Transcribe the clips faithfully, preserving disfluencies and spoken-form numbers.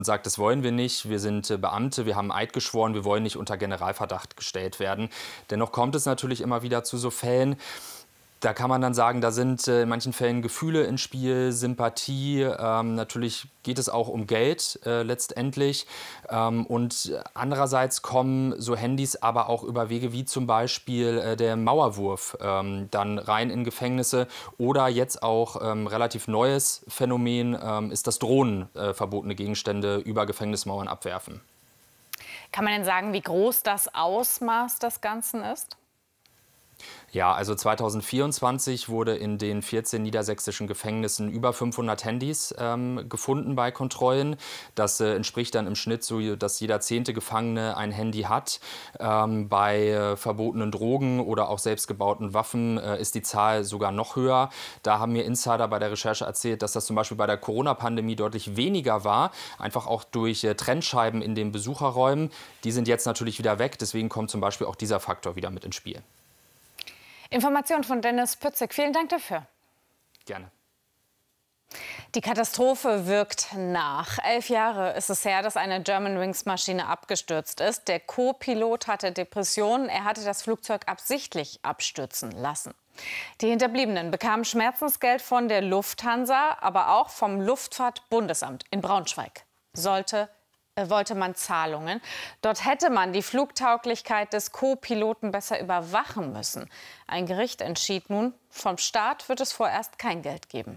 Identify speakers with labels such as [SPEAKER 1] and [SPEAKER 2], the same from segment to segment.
[SPEAKER 1] sagt, das wollen wir nicht, wir sind äh, Beamte, wir haben Eid geschworen, wir wollen nicht unter Generalverdacht gestellt werden. Dennoch kommt es natürlich immer wieder zu so Fällen. Da kann man dann sagen, da sind äh, in manchen Fällen Gefühle ins Spiel, Sympathie. Ähm, natürlich geht es auch um Geld äh, letztendlich. Ähm, und andererseits kommen so Handys aber auch über Wege wie zum Beispiel äh, der Mauerwurf ähm, dann rein in Gefängnisse. Oder jetzt auch ähm, relativ neues Phänomen ähm, ist das Drohnen, äh, verbotene Gegenstände über Gefängnismauern abwerfen.
[SPEAKER 2] Kann man denn sagen, wie groß das Ausmaß des Ganzen ist?
[SPEAKER 1] Ja, also zweitausendvierundzwanzig wurde in den vierzehn niedersächsischen Gefängnissen über fünfhundert Handys ähm, gefunden bei Kontrollen. Das äh, entspricht dann im Schnitt so, dass jeder zehnte Gefangene ein Handy hat. Ähm, bei äh, verbotenen Drogen oder auch selbstgebauten Waffen äh, ist die Zahl sogar noch höher. Da haben mir Insider bei der Recherche erzählt, dass das zum Beispiel bei der Corona-Pandemie deutlich weniger war. Einfach auch durch äh, Trennscheiben in den Besucherräumen. Die sind jetzt natürlich wieder weg. Deswegen kommt zum Beispiel auch dieser Faktor wieder mit ins Spiel.
[SPEAKER 2] Information von Dennis Pützig. Vielen Dank dafür.
[SPEAKER 1] Gerne.
[SPEAKER 2] Die Katastrophe wirkt nach. Elf Jahre ist es her, dass eine Germanwings-Maschine abgestürzt ist. Der Co-Pilot hatte Depressionen. Er hatte das Flugzeug absichtlich abstürzen lassen. Die Hinterbliebenen bekamen Schmerzensgeld von der Lufthansa, aber auch vom Luftfahrtbundesamt in Braunschweig. Sollte wollte man Zahlungen. Dort hätte man die Flugtauglichkeit des Co-Piloten besser überwachen müssen. Ein Gericht entschied nun, vom Staat wird es vorerst kein Geld geben.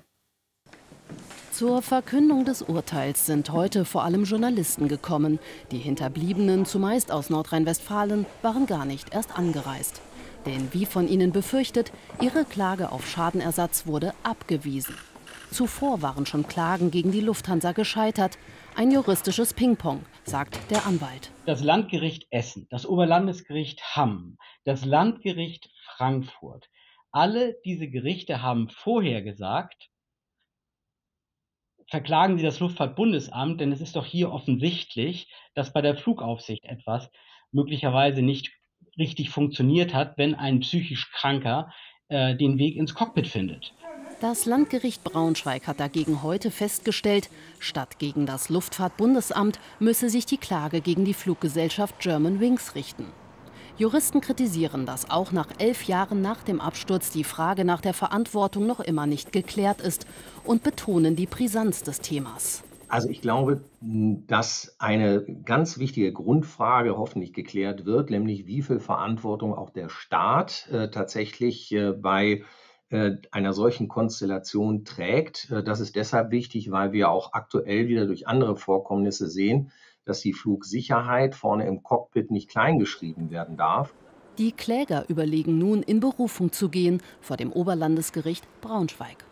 [SPEAKER 3] Zur Verkündung des Urteils sind heute vor allem Journalisten gekommen. Die Hinterbliebenen, zumeist aus Nordrhein-Westfalen, waren gar nicht erst angereist. Denn wie von ihnen befürchtet, ihre Klage auf Schadenersatz wurde abgewiesen. Zuvor waren schon Klagen gegen die Lufthansa gescheitert. Ein juristisches Ping-Pong, sagt der Anwalt.
[SPEAKER 4] Das Landgericht Essen, das Oberlandesgericht Hamm, das Landgericht Frankfurt, alle diese Gerichte haben vorher gesagt, verklagen Sie das Luftfahrtbundesamt, denn es ist doch hier offensichtlich, dass bei der Flugaufsicht etwas möglicherweise nicht richtig funktioniert hat, wenn ein psychisch Kranker äh, den Weg ins Cockpit findet.
[SPEAKER 3] Das Landgericht Braunschweig hat dagegen heute festgestellt, statt gegen das Luftfahrtbundesamt müsse sich die Klage gegen die Fluggesellschaft Germanwings richten. Juristen kritisieren, dass auch nach elf Jahren nach dem Absturz die Frage nach der Verantwortung noch immer nicht geklärt ist und betonen die Brisanz des Themas.
[SPEAKER 5] Also ich glaube, dass eine ganz wichtige Grundfrage hoffentlich geklärt wird, nämlich wie viel Verantwortung auch der Staat äh, tatsächlich äh, bei einer solchen Konstellation trägt. Das ist deshalb wichtig, weil wir auch aktuell wieder durch andere Vorkommnisse sehen, dass die Flugsicherheit vorne im Cockpit nicht kleingeschrieben werden darf.
[SPEAKER 3] Die Kläger überlegen nun, in Berufung zu gehen vor dem Oberlandesgericht Braunschweig.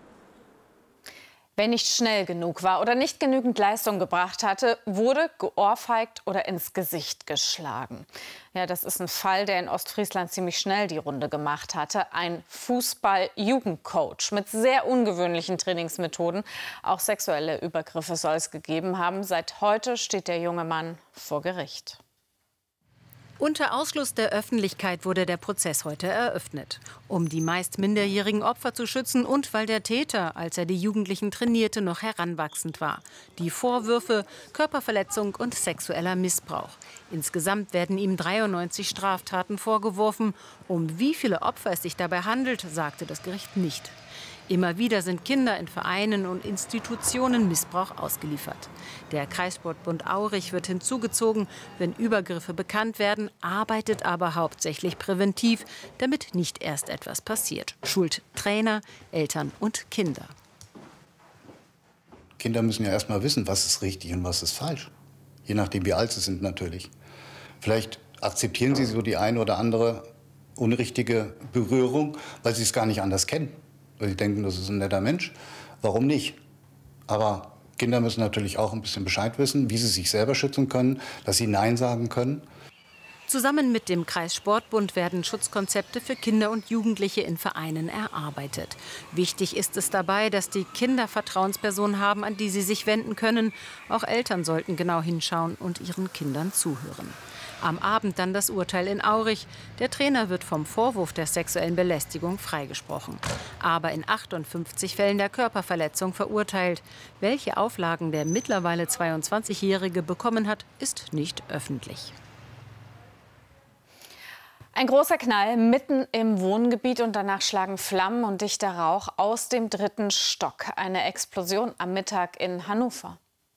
[SPEAKER 2] Wer nicht schnell genug war oder nicht genügend Leistung gebracht hatte, wurde geohrfeigt oder ins Gesicht geschlagen. Ja, das ist ein Fall, der in Ostfriesland ziemlich schnell die Runde gemacht hatte. Ein Fußball-Jugendcoach mit sehr ungewöhnlichen Trainingsmethoden. Auch sexuelle Übergriffe soll es gegeben haben. Seit heute steht der junge Mann vor Gericht.
[SPEAKER 6] Unter Ausschluss der Öffentlichkeit wurde der Prozess heute eröffnet. Um die meist minderjährigen Opfer zu schützen und weil der Täter, als er die Jugendlichen trainierte, noch heranwachsend war. Die Vorwürfe: Körperverletzung und sexueller Missbrauch. Insgesamt werden ihm dreiundneunzig Straftaten vorgeworfen. Um wie viele Opfer es sich dabei handelt, sagte das Gericht nicht. Immer wieder sind Kinder in Vereinen und Institutionen Missbrauch ausgeliefert. Der Kreissportbund Aurich wird hinzugezogen, wenn Übergriffe bekannt werden, arbeitet aber hauptsächlich präventiv, damit nicht erst etwas passiert. Schuld Trainer, Eltern und Kinder.
[SPEAKER 7] Kinder müssen ja erst mal wissen, was ist richtig und was ist falsch. Je nachdem, wie alt sie sind natürlich. Vielleicht akzeptieren sie so die eine oder andere unrichtige Berührung, weil sie es gar nicht anders kennen. Weil sie denken, das ist ein netter Mensch. Warum nicht? Aber Kinder müssen natürlich auch ein bisschen Bescheid wissen, wie sie sich selber schützen können, dass sie Nein sagen können.
[SPEAKER 6] Zusammen mit dem Kreissportbund werden Schutzkonzepte für Kinder und Jugendliche in Vereinen erarbeitet. Wichtig ist es dabei, dass die Kinder Vertrauenspersonen haben, an die sie sich wenden können. Auch Eltern sollten genau hinschauen und ihren Kindern zuhören. Am Abend dann das Urteil in Aurich. Der Trainer wird vom Vorwurf der sexuellen Belästigung freigesprochen. Aber in achtundfünfzig Fällen der Körperverletzung verurteilt. Welche Auflagen der mittlerweile zweiundzwanzigjährige bekommen hat, ist nicht öffentlich.
[SPEAKER 2] Ein großer Knall mitten im Wohngebiet und danach schlagen Flammen und dichter Rauch aus dem dritten Stock. Eine Explosion am Mittag in Hannover.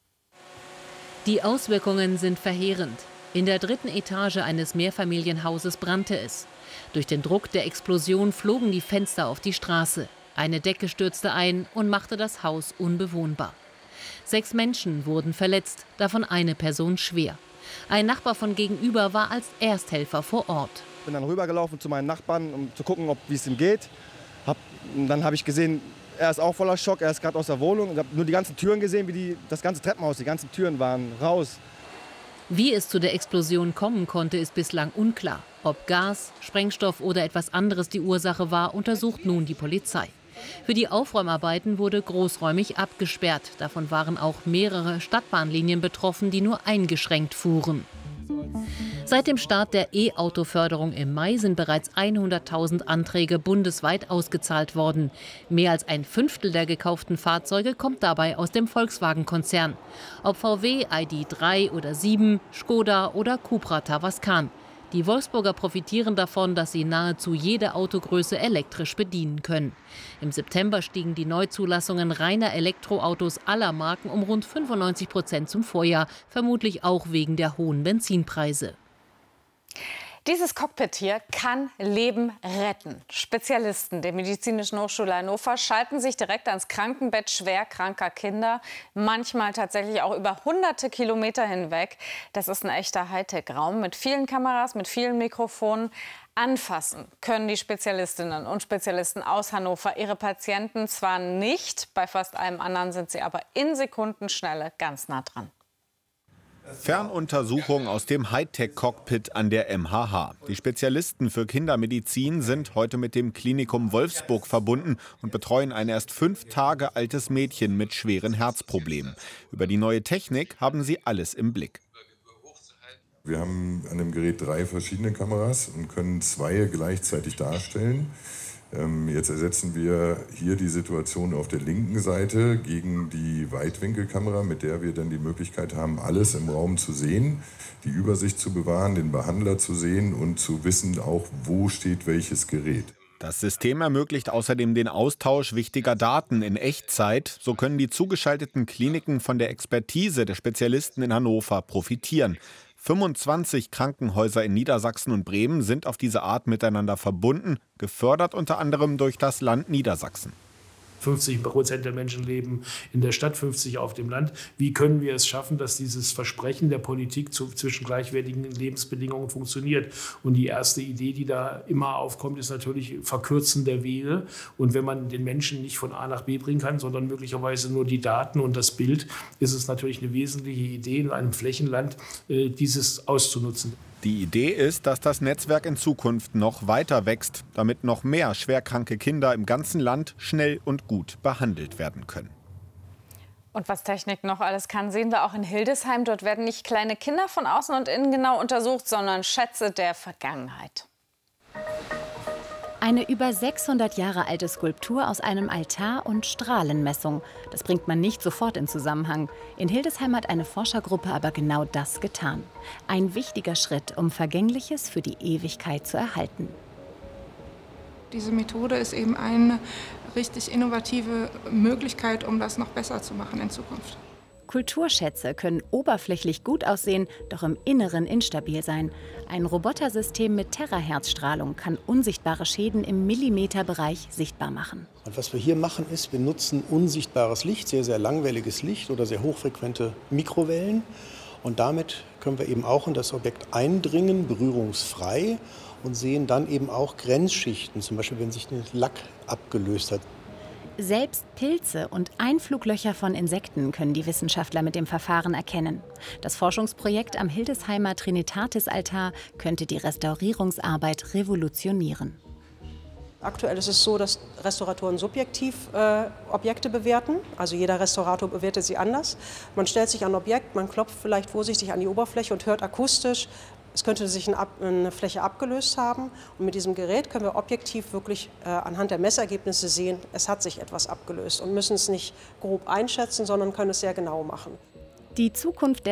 [SPEAKER 8] Die Auswirkungen sind verheerend. In der dritten Etage eines Mehrfamilienhauses brannte es. Durch den Druck der Explosion flogen die Fenster auf die Straße. Eine Decke stürzte ein und machte das Haus unbewohnbar. Sechs Menschen wurden verletzt, davon eine Person schwer. Ein Nachbar von gegenüber war als Ersthelfer vor Ort.
[SPEAKER 9] Ich bin dann rübergelaufen zu meinen Nachbarn, um zu gucken, ob, wie es ihm geht. Hab, dann habe ich gesehen, er ist auch voller Schock, er ist gerade aus der Wohnung. Ich habe nur die ganzen Türen gesehen, wie die, das ganze Treppenhaus, die ganzen Türen waren raus.
[SPEAKER 8] Wie es zu der Explosion kommen konnte, ist bislang unklar. Ob Gas, Sprengstoff oder etwas anderes die Ursache war, untersucht nun die Polizei. Für die Aufräumarbeiten wurde großräumig abgesperrt. Davon waren auch mehrere Stadtbahnlinien betroffen, die nur eingeschränkt fuhren. Seit dem Start der E-Auto-Förderung im Mai sind bereits hunderttausend Anträge bundesweit ausgezahlt worden. Mehr als ein Fünftel der gekauften Fahrzeuge kommt dabei aus dem Volkswagen-Konzern. Ob V W, I D drei oder sieben, Skoda oder Cupra Tavascan. Die Wolfsburger profitieren davon, dass sie nahezu jede Autogröße elektrisch bedienen können. Im September stiegen die Neuzulassungen reiner Elektroautos aller Marken um rund fünfundneunzig Prozent zum Vorjahr, vermutlich auch wegen der hohen Benzinpreise.
[SPEAKER 2] Dieses Cockpit hier kann Leben retten. Spezialisten der Medizinischen Hochschule Hannover schalten sich direkt ans Krankenbett schwer kranker Kinder, manchmal tatsächlich auch über hunderte Kilometer hinweg. Das ist ein echter Hightech-Raum mit vielen Kameras, mit vielen Mikrofonen. Anfassen können die Spezialistinnen und Spezialisten aus Hannover ihre Patienten zwar nicht, bei fast allem anderen sind sie aber in Sekundenschnelle ganz nah dran.
[SPEAKER 10] Fernuntersuchung aus dem Hightech-Cockpit an der M H H. Die Spezialisten für Kindermedizin sind heute mit dem Klinikum Wolfsburg verbunden und betreuen ein erst fünf Tage altes Mädchen mit schweren Herzproblemen. Über die neue Technik haben sie alles im Blick.
[SPEAKER 11] Wir haben an dem Gerät drei verschiedene Kameras und können zwei gleichzeitig darstellen. Jetzt ersetzen wir hier die Situation auf der linken Seite gegen die Weitwinkelkamera, mit der wir dann die Möglichkeit haben, alles im Raum zu sehen, die Übersicht zu bewahren, den Behandler zu sehen und zu wissen auch, wo steht welches Gerät.
[SPEAKER 10] Das System ermöglicht außerdem den Austausch wichtiger Daten in Echtzeit. So können die zugeschalteten Kliniken von der Expertise der Spezialisten in Hannover profitieren. fünfundzwanzig Krankenhäuser in Niedersachsen und Bremen sind auf diese Art miteinander verbunden, gefördert unter anderem durch das Land Niedersachsen.
[SPEAKER 12] fünfzig Prozent der Menschen leben in der Stadt, fünfzig auf dem Land. Wie können wir es schaffen, dass dieses Versprechen der Politik zu, zwischen gleichwertigen Lebensbedingungen funktioniert? Und die erste Idee, die da immer aufkommt, ist natürlich Verkürzen der Wege. Und wenn man den Menschen nicht von A nach B bringen kann, sondern möglicherweise nur die Daten und das Bild, ist es natürlich eine wesentliche Idee, in einem Flächenland äh, dieses auszunutzen.
[SPEAKER 10] Die Idee ist, dass das Netzwerk in Zukunft noch weiter wächst, damit noch mehr schwerkranke Kinder im ganzen Land schnell und gut behandelt werden können.
[SPEAKER 2] Und was Technik noch alles kann, sehen wir auch in Hildesheim. Dort werden nicht kleine Kinder von außen und innen genau untersucht, sondern Schätze der Vergangenheit.
[SPEAKER 13] Eine über sechshundert Jahre alte Skulptur aus einem Altar und Strahlenmessung. Das bringt man nicht sofort in Zusammenhang. In Hildesheim hat eine Forschergruppe aber genau das getan. Ein wichtiger Schritt, um Vergängliches für die Ewigkeit zu erhalten.
[SPEAKER 14] Diese Methode ist eben eine richtig innovative Möglichkeit, um das noch besser zu machen in Zukunft.
[SPEAKER 13] Kulturschätze können oberflächlich gut aussehen, doch im Inneren instabil sein. Ein Robotersystem mit Terahertzstrahlung kann unsichtbare Schäden im Millimeterbereich sichtbar machen.
[SPEAKER 15] Und was wir hier machen ist, wir nutzen unsichtbares Licht, sehr, sehr langwelliges Licht oder sehr hochfrequente Mikrowellen. Und damit können wir eben auch in das Objekt eindringen, berührungsfrei, und sehen dann eben auch Grenzschichten, zum Beispiel wenn sich der Lack abgelöst hat.
[SPEAKER 13] Selbst Pilze und Einfluglöcher von Insekten können die Wissenschaftler mit dem Verfahren erkennen. Das Forschungsprojekt am Hildesheimer Trinitatis-Altar könnte die Restaurierungsarbeit revolutionieren.
[SPEAKER 16] Aktuell ist es so, dass Restauratoren subjektiv äh, Objekte bewerten. Also jeder Restaurator bewertet sie anders. Man stellt sich ein Objekt, man klopft vielleicht vorsichtig an die Oberfläche und hört akustisch, Es könnte sich eine Fläche abgelöst haben und mit diesem Gerät können wir objektiv wirklich äh, anhand der Messergebnisse sehen, es hat sich etwas abgelöst und müssen es nicht grob einschätzen, sondern können es sehr genau machen.
[SPEAKER 13] Die Zukunft der